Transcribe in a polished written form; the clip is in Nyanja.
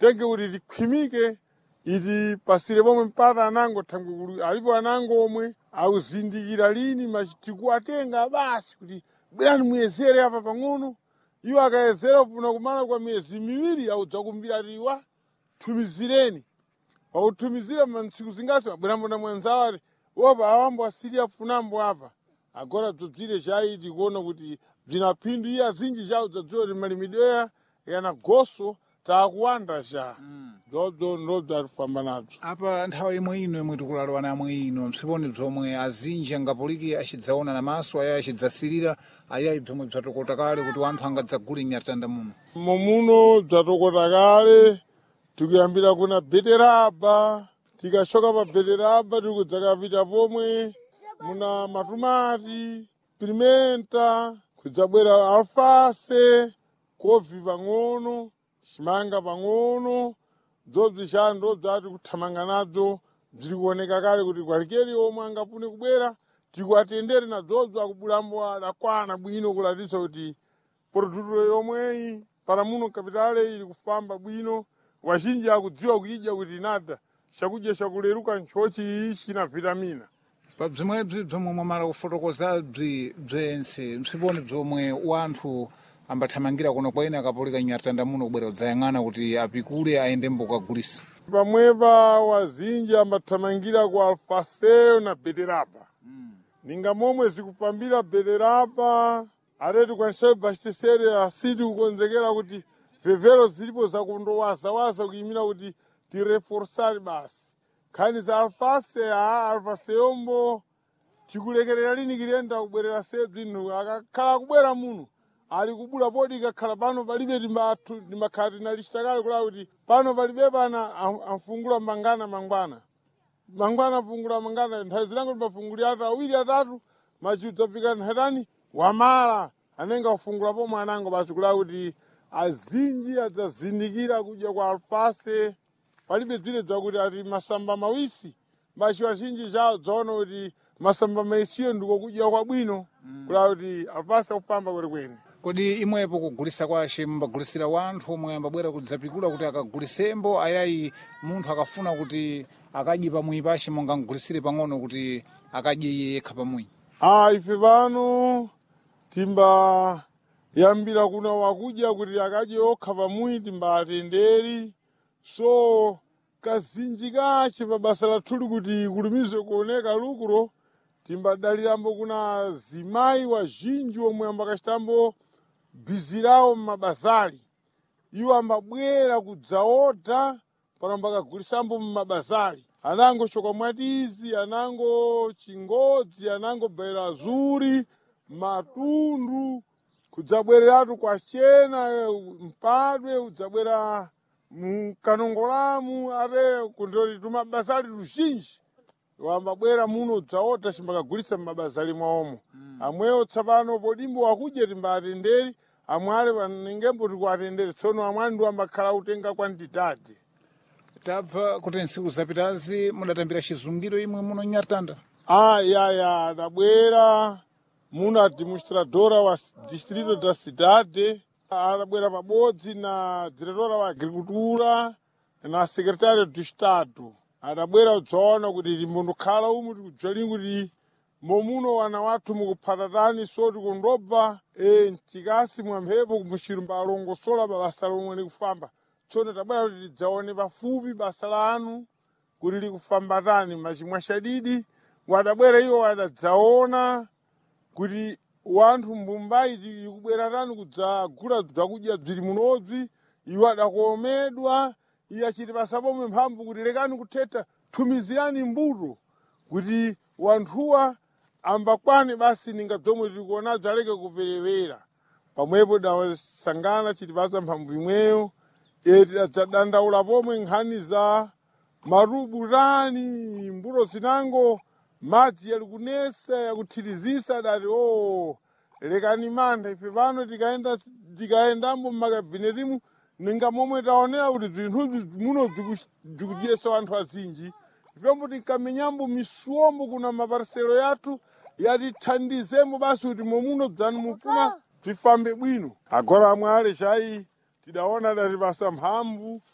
tenge kuti tikhwimike iti pasire pomwe mpata anango thangwe alipo anango omwe akuzindikira lini tikuwatenga basi kuti bwerani muyezere apa pang'ono. Iwo akayezera kufuna kumala kwa miyezi miwiri audzakumbira tiwa thumizireni. Pauthumizira masiku zingaso abwerambo na mwenzawo ati opa awambo asiri afunambo apa. Agora bzodzire chaiti kuona kuti bzinaphindu iye azinji chawo dzadziwa kuti malimidweya yana goso taakuwanda cha. Ndobza tufamba nadzo. Apa nthawi imwe ino yomwe tikulalowa namwe ino msiponi bzomwe azinji angapoliki achidzaona na maso ayayi achidzasirira ayayi bzomwe bzatokota kale kuti wanthu angadzagule Nyartanda muno. Momuno bzatokota kale tikuyambira kuna beteraba tikachoka pa beteraba tikudzakapita pomwe muna matumati pimenta kudzabwera alfase kovi pang'ono chimanga pang'ono dzobzi chando dzati kuthamanga nadzo bziri kuoneka kale kuti kwalikeri omwe angafune kubwera tikuatendere na dzobzo akubulambo adakwana bwino kulatisa kuti produto yomweyi para muno kapitale ili kufamba bwino wazhinji akudziwa kuidya kuti nada chakudya chakuleruka nchochi ichi na vitamina. Pa bzimwebzi bzomwe mwamala kufotokoza bzense msiponi bzomwe wanthu ambathamangira kuno kwaene akapolika Nyartanda muno kubwera kudzayang'ana kuti apikule ayendembo kukagulisa. Pamwepa wazinji ambathamangira ku alfaseo na beteraba. Ninga momwe zikufambira beteraba ate tikwanisa bastesere asiti kukonzekera kuti vevero zilipo zakundowaza kuyimira kuti tireforsari basi. Khani za alfaseombo tikulekerera lini kirenda kubwerera sebzinu akakhala kubwera muno ali kubula podi kakhala pano palibe timakhati nalishtakale kula kuti pano palibe pana amfungula mangwana mfungula mangana nthawi zilango timafunguli atu awiri atatu machiudzapika nhatani wamala anenga ufungula pomwe anango basi kula kuti azinji adzazindikira kudya kwa alfase palibe dzire dzakuti ati masamba mawisi mbachi azinji chawo dzaona kuti masamba maisiyo ndiko kudya kwabwino kula kuti alfase akupamba kwenekwene. Kodi imwepo kugulisa kwashe mbagulisira wanthu omwe ambabwera kudzapikula kuti akagulisembo ayayi munthu akafuna kuti akadye pamwi pashe monga mgulisire pang'ono kuti akadye iye yekha pamwi. Ife pano timbayambira kuna wakudya kuti akadye okha pamwi timbatenderi so kazinji kache pa basa lathuli kuti kulumize kuoneka lukuro timbadalirambo kuna zimayi wazhinji omwe ambakachitambo bhizirawo mmabazali iwo ambabwera kudzaota pano mbakagulisambo mmabazali anango chokamwatizi anango chingodzi anango bairazuri matundu kudzabwereratu kwa chena mpadwe kudzabwera mkanongolamu ate kundoti tumabazali tuzhinji wambabwera muno dzaota chimbakagulisa mmabazali mwaomo amwewo tsapano podimbo wakudya timbatenderi amwale vanengembo tikuatendere tsono amwali ndiwo ambakhala kutenga kwantidade. Tabva kuti ntsiku zapitazi mudatambira chizungiro imwe muno Nyartanda? Yaya adabwera muno administradora wa distrito da cidade adabwera pabodzi na diretora wa agricultura na secretário do estado adabwera udzaona kuti timbondokhala umu tikudzwali kuti momuno wana wathu mukuphatatani so tikundobva mchikasi mwamphepo kumuchirumba alongosola basa lomwe likufamba tsono tabwera kuti tidzaone pafupi basa lanu kuti likufamba tani machimwachadidi wadabwera iwo adadzaona kuti wanthu mbumbayi ikubwera tani kudzagula zakudya bziri munodzi iwo adakomedwa iye achiti basa pomwe mphamvu kuti lekani kutheta thumizirani mbuto kuti wanthuwa ambakwane basi ninga bzomwe tikuonadzo aleke kuperewera pamwepo dawasangana chiti basa mphamvu imweyo tidadzadandaula pomwe nkhani za marubu tani mbuto zinango madzi yali kunesa yakuthirizisa dati lekani mantha ife pano tikayendambo mmakabinetimu ninga momwe taonera kuti zinthu muno zikudyesa wanthu azinji ifembo tinkamenyambo misuombo kuna maparselo yathu yatithandizembo basi kuti momuno dzanu mufuna tifambe bwino agora amwale chayi tidaona dati basa mphamvu